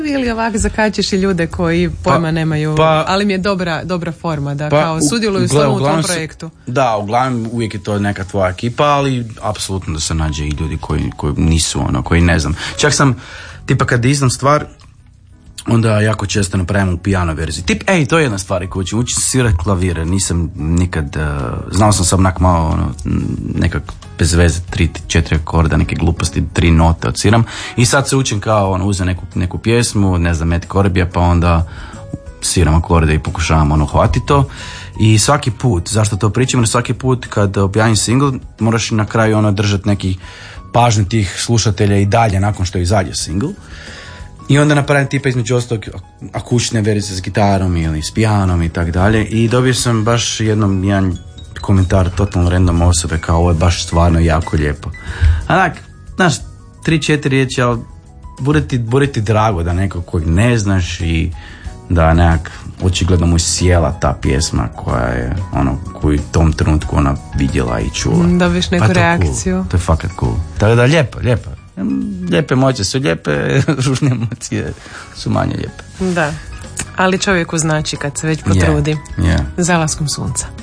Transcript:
ili ovak zakačiš i ljude koji pojma nemaju, ali mi je dobra forma da kao sudjeluju s tobom u tom projektu. Da, uglavnom uvijek je to neka tvoja ekipa, ali apsolutno da se nađe i ljudi koji nisu koji ne znam. Čak sam, tipa kad izdam stvar, onda jako često napravim u piano verziji. To je jedna stvar koju ću učiti svirati klavire. Nisam nikad, znao sam onak malo nekak bez veze 3-4 akorda, neke gluposti, 3 note odsviram i sad se učim kao uzem neku pjesmu, ne znam, Met Korbija, pa onda sviram akorde i pokušavam hvatiti to. I svaki put, zašto to pričam, jer svaki put kad objavim single moraš na kraju držati neki pažnju tih slušatelja i dalje nakon što izađe single. I onda napravim tipa između ostalog akustične verzije s gitarom ili s pijanom i tak dalje. I dobio sam baš jedan komentar totalno random osobe kao ovo je baš stvarno jako lijepo. Onak, znaš, 3-4 riječi, ali bude ti drago da nekog kojeg ne znaš i da nekak očigledno mu sjela ta pjesma koja je koju u tom trenutku ona vidjela i čula. Dobiš neku reakciju. Cool. To je fakat cool. Tako da lijepo. Lijepe emocije su lijepe, ružne emocije su manje lijepe. Da, ali čovjeku znači kad se već potrudi. Zalaskom sunca.